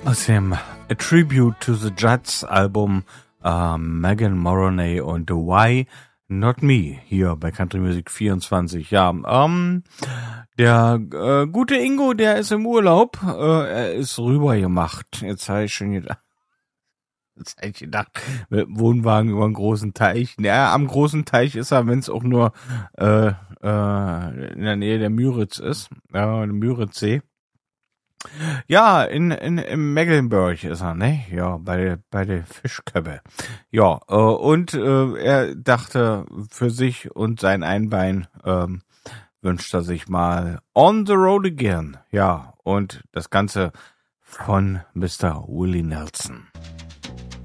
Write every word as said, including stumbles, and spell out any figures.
Aus dem A Tribute to the Judds Album äh, Megan Moroney und Why Not Me hier bei Country Music vierundzwanzig. Ja, ähm, der äh, gute Ingo, der ist im Urlaub, äh, er ist rübergemacht. Jetzt habe ich schon gedacht, jetzt habe ich gedacht, mit dem Wohnwagen über einen großen Teich. Ja, am großen Teich ist er, wenn es auch nur äh, äh, in der Nähe der Müritz ist, äh, Müritzsee. Ja, in, in, in Mecklenburg ist er, ne? Ja, bei, bei der Fischköppe. Ja, äh, und äh, er dachte für sich und sein Einbein ähm, wünscht er sich mal On the Road Again. Ja, und das Ganze von Mister Willie Nelson.